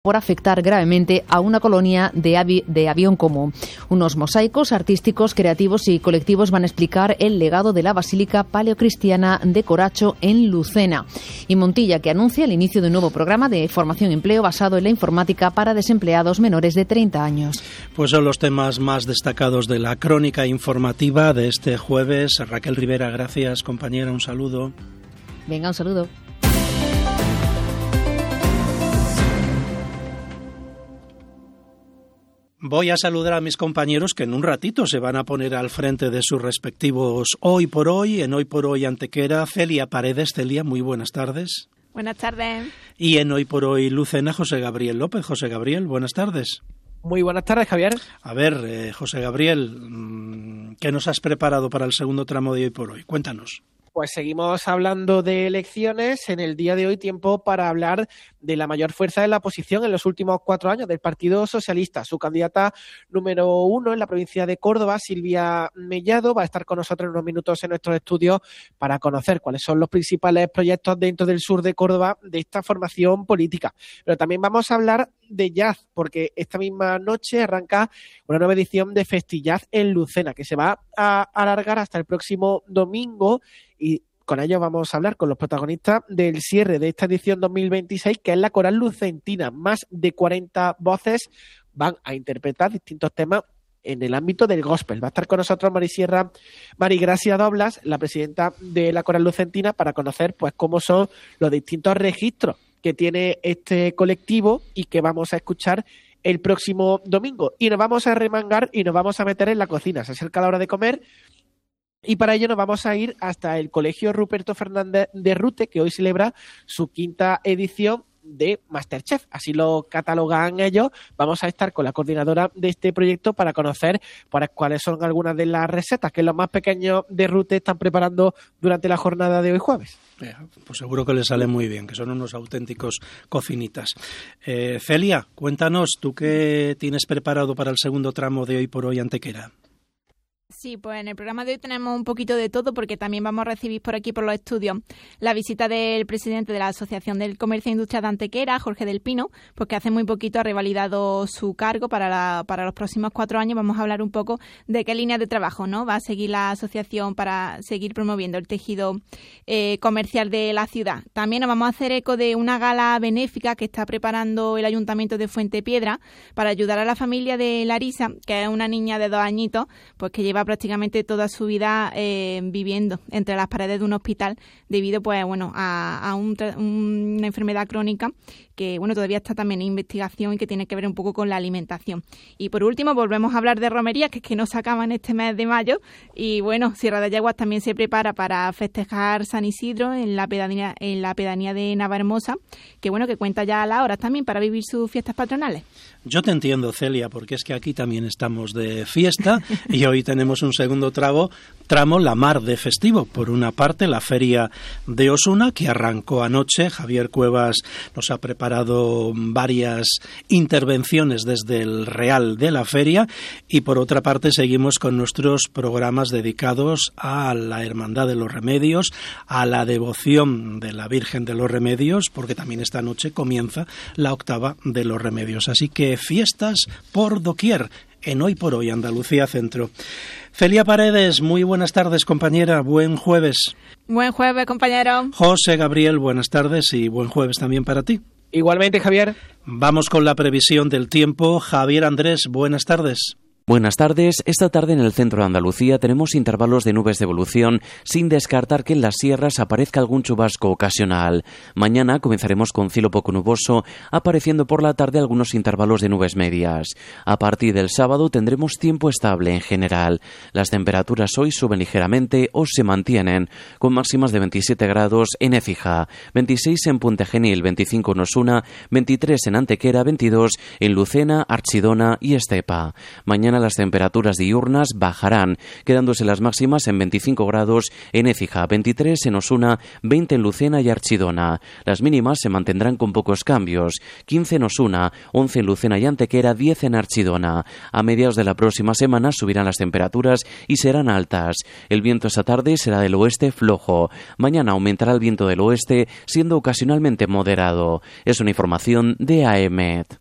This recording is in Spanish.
por afectar gravemente a una colonia de avión común. Unos mosaicos artísticos, creativos y colectivos van a explicar el legado de la Basílica Paleocristiana de Coracho en Lucena. Y Montilla, que anuncia el inicio de un nuevo programa de formación y empleo basado en la informática para desempleados menores de 30 años. Pues son los temas más destacados de la crónica informativa de este jueves. Raquel Rivera, gracias, compañera, un saludo. Venga, un saludo. Voy a saludar a mis compañeros que en un ratito se van a poner al frente de sus respectivos Hoy por Hoy, en Hoy por Hoy Antequera, Celia Paredes. Celia, muy buenas tardes. Buenas tardes. Y en Hoy por Hoy Lucena, José Gabriel López. José Gabriel, buenas tardes. Muy buenas tardes, Javier. A ver, José Gabriel, ¿qué nos has preparado para el segundo tramo de Hoy por Hoy? Cuéntanos. Pues seguimos hablando de elecciones. En el día de hoy, tiempo para hablar de la mayor fuerza de la oposición en los últimos 4 años, del Partido Socialista. Su candidata número 1 en la provincia de Córdoba, Silvia Mellado, va a estar con nosotros en unos minutos en nuestros estudios para conocer cuáles son los principales proyectos dentro del sur de Córdoba de esta formación política. Pero también vamos a hablar de jazz, porque esta misma noche arranca una nueva edición de Festijazz en Lucena, que se va a alargar hasta el próximo domingo, y con ello vamos a hablar con los protagonistas del cierre de esta edición 2026, que es la Coral Lucentina. Más de 40 voces van a interpretar distintos temas en el ámbito del gospel. Va a estar con nosotros Marigracia Doblas, la presidenta de la Coral Lucentina, para conocer pues cómo son los distintos registros que tiene este colectivo y que vamos a escuchar el próximo domingo. Y nos vamos a remangar y nos vamos a meter en la cocina. Se acerca la hora de comer y para ello nos vamos a ir hasta el Colegio Ruperto Fernández de Rute, que hoy celebra su 5ª edición de Masterchef. Así lo catalogan ellos. Vamos a estar con la coordinadora de este proyecto para conocer cuáles son algunas de las recetas que los más pequeños de Rute están preparando durante la jornada de hoy jueves. Pues seguro que les sale muy bien, que son unos auténticos cocinitas. Celia, cuéntanos, ¿tú qué tienes preparado para el segundo tramo de Hoy por Hoy Antequera? Sí, pues en el programa de hoy tenemos un poquito de todo, porque también vamos a recibir por aquí, por los estudios, la visita del presidente de la Asociación del Comercio e Industria de Antequera, Jorge del Pino, porque hace muy poquito ha revalidado su cargo para los próximos 4 años. Vamos a hablar un poco de qué línea de trabajo, ¿no?, va a seguir la asociación para seguir promoviendo el tejido comercial de la ciudad. También nos vamos a hacer eco de una gala benéfica que está preparando el Ayuntamiento de Fuentepiedra para ayudar a la familia de Larisa, que es una niña de 2 añitos, pues que lleva prácticamente toda su vida viviendo entre las paredes de un hospital debido a una enfermedad crónica que todavía está también en investigación y que tiene que ver un poco con la alimentación. Y por último volvemos a hablar de romería, que es que no se acaban este mes de mayo, y Sierra de Yaguas también se prepara para festejar San Isidro en la pedanía de Navahermosa, que cuenta ya a las horas también para vivir sus fiestas patronales. Yo te entiendo, Celia, porque es que aquí también estamos de fiesta y hoy tenemos un segundo tramo la mar de festivo. Por una parte, la Feria de Osuna, que arrancó anoche. Javier Cuevas nos ha preparado varias intervenciones desde el Real de la Feria, y por otra parte seguimos con nuestros programas dedicados a la Hermandad de los Remedios, a la devoción de la Virgen de los Remedios, porque también esta noche comienza la octava de los Remedios. Así que fiestas por doquier en Hoy por Hoy Andalucía Centro. Celia Paredes, muy buenas tardes, compañera. Buen jueves. Buen jueves, compañero. José Gabriel, buenas tardes y buen jueves también para ti. Igualmente, Javier. Vamos con la previsión del tiempo. Javier Andrés, buenas tardes. Buenas tardes. Esta tarde en el centro de Andalucía tenemos intervalos de nubes de evolución, sin descartar que en las sierras aparezca algún chubasco ocasional. Mañana comenzaremos con cielo poco nuboso, apareciendo por la tarde algunos intervalos de nubes medias. A partir del sábado tendremos tiempo estable en general. Las temperaturas hoy suben ligeramente o se mantienen, con máximas de 27 grados en Écija, 26 en Punta Genil, 25 en Osuna, 23 en Antequera, 22 en Lucena, Archidona y Estepa. Mañana las temperaturas diurnas bajarán, quedándose las máximas en 25 grados en Écija, 23 en Osuna, 20 en Lucena y Archidona. Las mínimas se mantendrán con pocos cambios, 15 en Osuna, 11 en Lucena y Antequera, 10 en Archidona. A mediados de la próxima semana subirán las temperaturas y serán altas. El viento esta tarde será del oeste flojo. Mañana aumentará el viento del oeste, siendo ocasionalmente moderado. Es una información de AEMET.